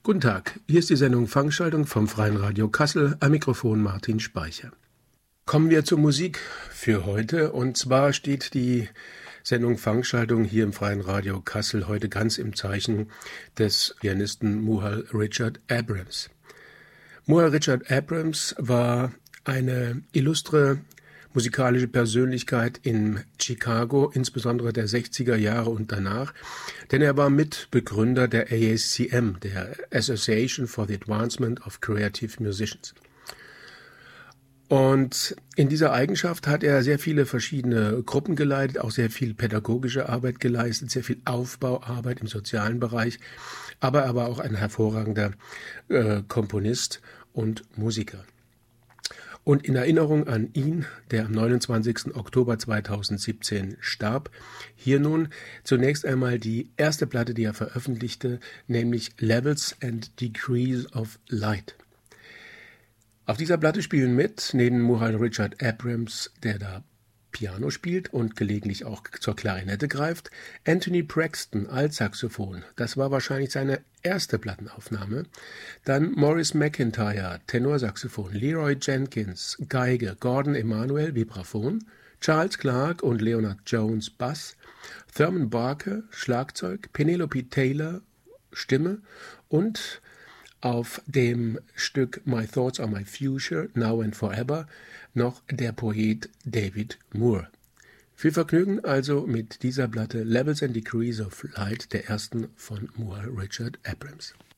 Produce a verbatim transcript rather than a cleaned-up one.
Guten Tag, hier ist die Sendung Fangschaltung vom Freien Radio Kassel, am Mikrofon Martin Speicher. Kommen wir zur Musik für heute, und zwar steht die Sendung Fangschaltung hier im Freien Radio Kassel heute ganz im Zeichen des Pianisten Muhal Richard Abrams. Muhal Richard Abrams war eine illustre musikalische Persönlichkeit in Chicago, insbesondere der sechziger Jahre und danach, denn er war Mitbegründer der A A C M, der Association for the Advancement of Creative Musicians. Und in dieser Eigenschaft hat er sehr viele verschiedene Gruppen geleitet, auch sehr viel pädagogische Arbeit geleistet, sehr viel Aufbauarbeit im sozialen Bereich, aber er war auch ein hervorragender äh, Komponist und Musiker. Und in Erinnerung an ihn, der am neunundzwanzigsten Oktober zweitausendsiebzehn starb, hier nun zunächst einmal die erste Platte, die er veröffentlichte, nämlich Levels and Degrees of Light. Auf dieser Platte spielen mit, neben Muhal Richard Abrams, der da Piano spielt und gelegentlich auch zur Klarinette greift, Anthony Braxton, Altsaxophon, das war wahrscheinlich seine erste Plattenaufnahme, dann Maurice McIntyre, Tenorsaxophon, Leroy Jenkins, Geige, Gordon Emanuel, Vibraphon, Charles Clark und Leonard Jones, Bass, Thurman Barker, Schlagzeug, Penelope Taylor, Stimme und auf dem Stück My Thoughts on My Future, Now and Forever, noch der Poet David Moore. Viel Vergnügen also mit dieser Platte Levels and Degrees of Light, der ersten von Muhal Richard Abrams.